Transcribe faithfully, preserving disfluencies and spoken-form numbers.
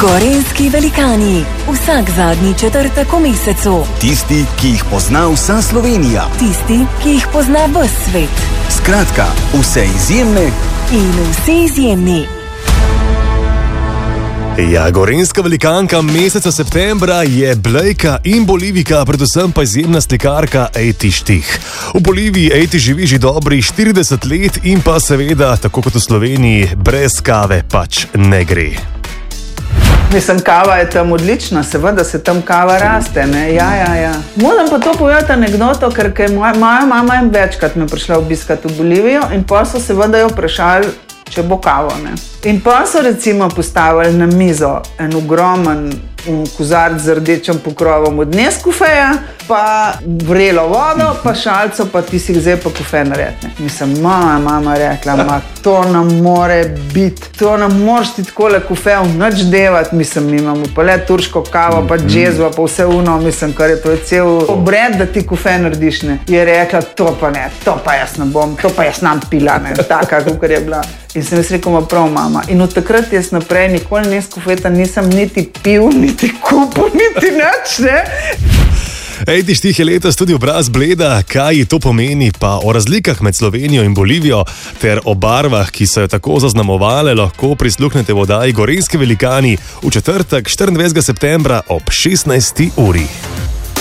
Gorenjski velikani. Vsak zadnji četrtek v mesecu. Tisti, ki jih pozna vsa Slovenija. Tisti, ki jih pozna ves svet. Skratka, vse izjemne in vsi izjemni. Ja, gorenjska velikanka meseca septembra je Blejka in Bolivika, predvsem pa izjemna slikarka Ejti Štih. V Boliviji Ejti živi že dobrih štirideset let in pa seveda, tako kot v Sloveniji, brez kave pač ne gre. Mislim, kava je tam odlična, seveda se tam kava raste, ne, ja, ja, ja. Moram pa to povedati anekdoto, ker je moja, moja mama je večkrat me prišla obiskati v Bolivijo in pa so seveda jo vprašali, če bo kavo, ne. In pa so recimo postavili na mizo en ogromen kozarc z rdečim pokrovom od Neskufeja, pa vrelo vodo, pa šalco, pa ti si zdaj pa kofe naredne. Mislim, moja mama rekla, ma to nam more biti, to nam moraš ti takole kofev nič devati, mislim, mi imamo pa le turško kavo, pa džezva, pa vse uno, mislim, kar je to je cel obred, da ti kofe narediš, ne. Je rekla, to pa ne, to pa jaz ne bom, to pa jaz nam pila, ne, taka, kakor je bila. In sem jaz rekel, ma prav, mama. In od takrat jaz naprej nikoli Neskufeta nisem niti pil, niti kupil, niti nič, ne. Ejti Štih je letos tudi obraz Bleda, kaj ji to pomeni, pa o razlikah med Slovenijo in Bolivijo ter o barvah, ki so jo tako zaznamovale, lahko prisluhnete v oddaji Gorenjski velikani v četrtek štiriindvajsetega septembra ob šestnajsti uri.